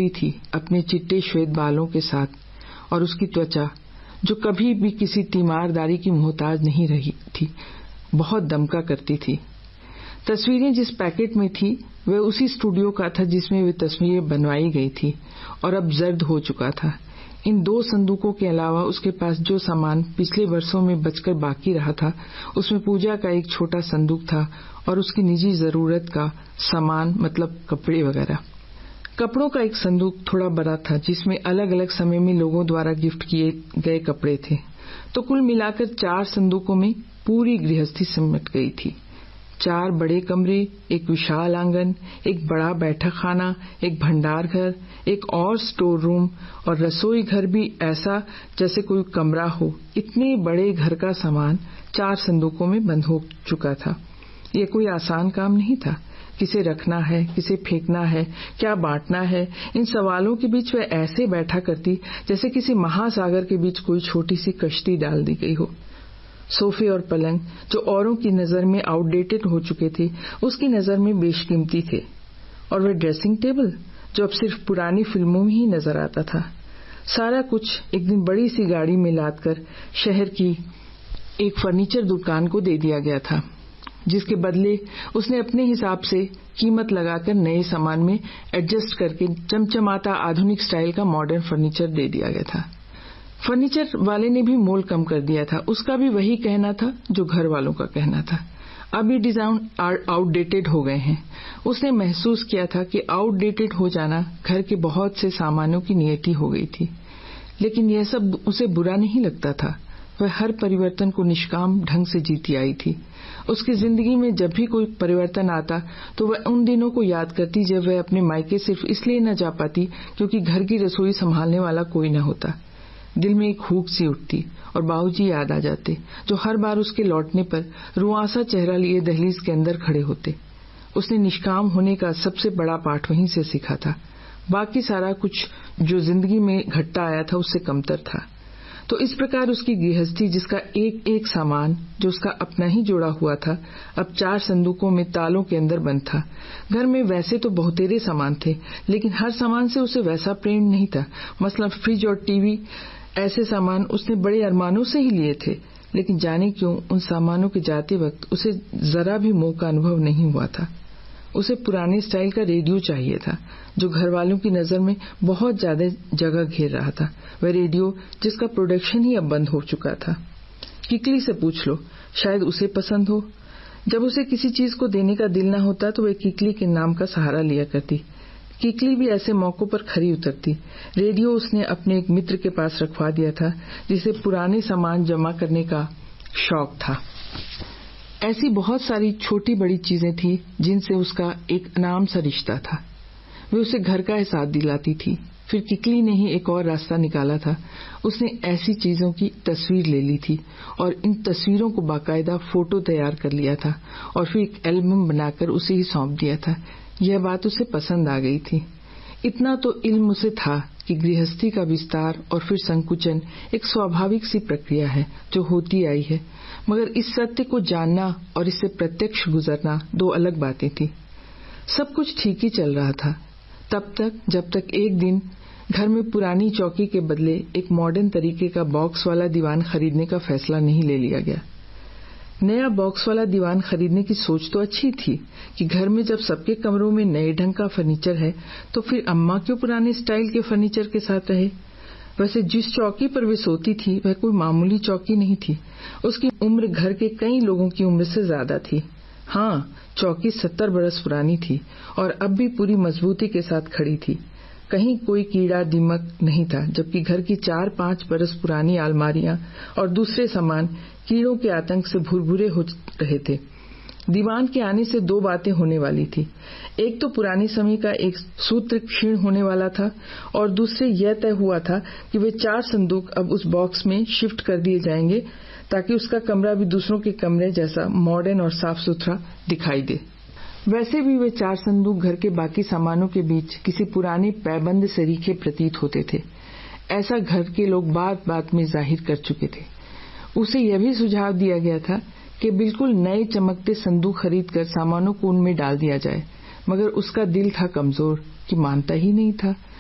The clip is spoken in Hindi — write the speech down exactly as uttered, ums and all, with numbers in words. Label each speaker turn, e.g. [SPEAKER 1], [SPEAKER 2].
[SPEAKER 1] लंबी थी अपने चिट्टे श्वेत बालों के साथ, और उसकी त्वचा जो कभी भी किसी तीमारदारी की मोहताज नहीं रही थी, बहुत दमका करती थी। तस्वीरें जिस पैकेट में थी वह उसी स्टूडियो का था जिसमें वे तस्वीरें बनवाई गई थी, और अब जर्द हो चुका था। इन दो संदूकों के अलावा उसके पास जो सामान पिछले वर्षों में बचकर बाकी रहा था, उसमें पूजा का एक छोटा संदूक था और उसकी निजी जरूरत का सामान, मतलब कपड़े वगैरह। कपड़ों का एक संदूक थोड़ा बड़ा था जिसमें अलग अलग समय में लोगों द्वारा गिफ्ट किए गए कपड़े थे। तो कुल मिलाकर चार संदूकों में पूरी गृहस्थी सिमट गई थी। चार बड़े कमरे, एक विशाल आंगन, एक बड़ा बैठक खाना, एक भंडार घर, एक और स्टोर रूम, और रसोई घर भी ऐसा जैसे कोई कमरा हो। इतने बड़े घर का सामान चार संदूकों में बंद हो चुका था। यह कोई आसान काम नहीं था। किसे रखना है, किसे फेंकना है, क्या बांटना है, इन सवालों के बीच वह ऐसे बैठा करती जैसे किसी महासागर के बीच कोई छोटी सी कश्ती डाल दी गई हो। सोफे और पलंग जो औरों की नजर में आउटडेटेड हो चुके थे, उसकी नजर में बेशकीमती थे। और वह ड्रेसिंग टेबल जो अब सिर्फ पुरानी फिल्मों में ही नजर आता था। सारा कुछ एक दिन बड़ी सी गाड़ी में लादकर शहर की एक फर्नीचर दुकान को दे दिया गया था, जिसके बदले उसने अपने हिसाब से कीमत लगाकर नए सामान में एडजस्ट करके चमचमाता आधुनिक स्टाइल का मॉडर्न फर्नीचर दे दिया गया था। फर्नीचर वाले ने भी मोल कम कर दिया था। उसका भी वही कहना था जो घर वालों का कहना था। अब ये डिजाइन आउटडेटेड हो गए हैं। उसने महसूस किया था कि आउटडेटेड हो जाना घर के बहुत से सामानों की नियति हो गई थी, लेकिन यह सब उसे बुरा नहीं लगता था। वह हर परिवर्तन को निष्काम ढंग से जीती आई थी। उसकी जिंदगी में जब भी कोई परिवर्तन आता तो वह उन दिनों को याद करती जब वह अपने मायके सिर्फ इसलिए न जा पाती क्योंकि घर की रसोई संभालने वाला कोई न होता। दिल में एक हूक सी उठती और बाबूजी याद आ जाते, जो हर बार उसके लौटने पर रुआसा चेहरा लिए दहलीज के अंदर खड़े होते। उसने निष्काम होने का सबसे बड़ा पाठ वहीं से सीखा था। बाकी सारा कुछ जो जिंदगी में घटता आया था उससे कमतर था। तो इस प्रकार उसकी गृहस्थी, जिसका एक एक सामान जो उसका अपना ही जोड़ा हुआ था, अब चार संदूकों में तालों के अंदर बंद था। घर में वैसे तो बहुतेरे सामान थे, लेकिन हर सामान से उसे वैसा प्रेम नहीं था। मसलन फ्रिज और टीवी, ऐसे सामान उसने बड़े अरमानों से ही लिए थे, लेकिन जाने क्यों उन सामानों के जाते वक्त उसे जरा भी मोह का अनुभव नहीं हुआ था। उसे पुराने स्टाइल का रेडियो चाहिए था, जो घर वालों की नजर में बहुत ज्यादा जगह घेर रहा था। वह रेडियो जिसका प्रोडक्शन ही अब बंद हो चुका था। किकली से पूछ लो, शायद उसे पसंद हो। जब उसे किसी चीज को देने का दिल न होता तो वह किकली के नाम का सहारा लिया करती। किकली भी ऐसे मौकों पर खरी उतरती। रेडियो उसने अपने एक मित्र के पास रखवा दिया था, जिसे पुराने सामान जमा करने का शौक था। ऐसी बहुत सारी छोटी बड़ी चीजें थी जिनसे उसका एक अनाम सा रिश्ता था। वे उसे घर का एहसास दिलाती थी। फिर किकली ने ही एक और रास्ता निकाला था। उसने ऐसी चीजों की तस्वीर ले ली थी और इन तस्वीरों को बाकायदा फोटो तैयार कर लिया था और फिर एक एल्बम बनाकर उसे ही सौंप दिया था। यह बात उसे पसंद आ गई थी। इतना तो इल्म उसे था कि गृहस्थी का विस्तार और फिर संकुचन एक स्वाभाविक सी प्रक्रिया है जो होती आई है, मगर इस सत्य को जानना और इससे प्रत्यक्ष गुजरना दो अलग बातें थी। सब कुछ ठीक ही चल रहा था तब तक जब तक एक दिन घर में पुरानी चौकी के बदले एक मॉडर्न तरीके का बॉक्स वाला दीवान खरीदने का फैसला नहीं ले लिया गया। नया बॉक्स वाला दीवान खरीदने की सोच तो अच्छी थी कि घर में जब सबके कमरों में नए ढंग का फर्नीचर है तो फिर अम्मा क्यों पुराने स्टाइल के फर्नीचर के साथ रहे। वैसे जिस चौकी पर वे सोती थी वह कोई मामूली चौकी नहीं थी। उसकी उम्र घर के कई लोगों की उम्र से ज्यादा थी। हाँ, चौकी सत्तर बरस पुरानी थी और अब भी पूरी मजबूती के साथ खड़ी थी। कहीं कोई कीड़ा दिमक नहीं था, जबकि घर की चार पांच बरस पुरानी अलमारियां और दूसरे सामान कीड़ों के आतंक से भुरभुरे हो रहे थे। दीवान के आने से दो बातें होने वाली थी। एक तो पुराने समय का एक सूत्र क्षीण होने वाला था और दूसरे यह तय हुआ था कि वे चार संदूक अब उस बॉक्स में शिफ्ट कर दिए जाएंगे ताकि उसका कमरा भी दूसरों के कमरे जैसा मॉडर्न और साफ सुथरा दिखाई दे। वैसे भी वे चार संदूक घर के बाकी सामानों के बीच किसी पुराने पैबंद सरीखे प्रतीत होते थे। ऐसा घर के लोग बात बात में जाहिर कर चुके थे। उसे यह भी सुझाव दिया गया था कि बिल्कुल नए चमकते संदूक खरीदकर सामानों को उनमें डाल दिया जाए, मगर उसका दिल था कमजोर कि मानता ही नहीं था।